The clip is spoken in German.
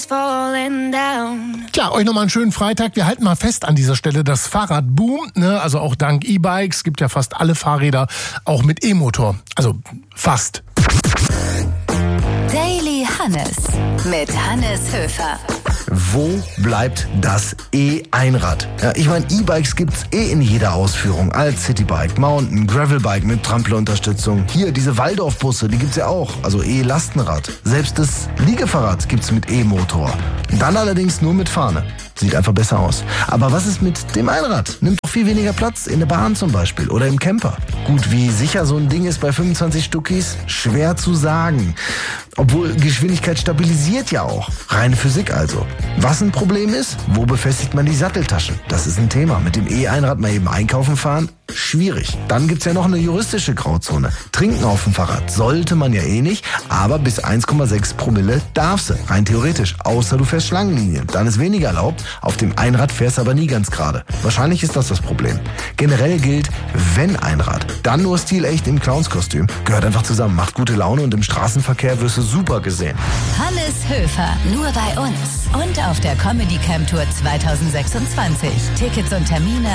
Tja, euch nochmal einen schönen Freitag. Wir halten mal fest an dieser Stelle, das Fahrrad boomt, ne? Also auch dank E-Bikes. Gibt ja fast alle Fahrräder auch mit E-Motor. Also fast. Daily Hannes mit Hannes Höfer. Wo bleibt das E-Einrad? Ja, ich meine, E-Bikes gibt's in jeder Ausführung. Als Citybike, Mountain, Gravelbike mit Tramplerunterstützung. Hier, diese Waldorfbusse, die gibt's ja auch. Also E-Lastenrad. Selbst das Liegefahrrad gibt's mit E-Motor. Dann allerdings nur mit Fahne. Sieht einfach besser aus. Aber was ist mit dem Einrad? Nimmt doch viel weniger Platz, in der Bahn zum Beispiel oder im Camper. Gut, wie sicher so ein Ding ist bei 25 Stuckis? Schwer zu sagen. Obwohl Geschwindigkeit stabilisiert ja auch. Reine Physik also. Was ein Problem ist? Wo befestigt man die Satteltaschen? Das ist ein Thema. Mit dem E-Einrad mal eben einkaufen fahren? Schwierig. Dann gibt's ja noch eine juristische Grauzone. Trinken auf dem Fahrrad sollte man ja nicht, aber bis 1,6 Promille darfst du. Rein theoretisch. Außer du fährst Schlangenlinien. Dann ist weniger erlaubt. Auf dem Einrad fährst du aber nie ganz gerade. Wahrscheinlich ist das Problem. Generell gilt, wenn Einrad, dann nur stilecht im Clownskostüm. Gehört einfach zusammen. Macht gute Laune und im Straßenverkehr wirst du super gesehen. Hannes Höfer, nur bei uns. Und auf der Comedy Camp Tour 2026. Tickets und Termine